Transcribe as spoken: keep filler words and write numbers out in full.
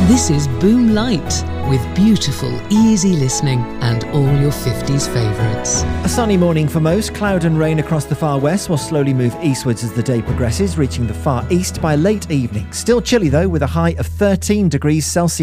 This is Boom Light, with beautiful, easy listening and all your fifties favourites. A sunny morning for most. Cloud and rain across the far west will slowly move eastwards as the day progresses, reaching the far east by late evening. Still chilly though, with a high of thirteen degrees Celsius.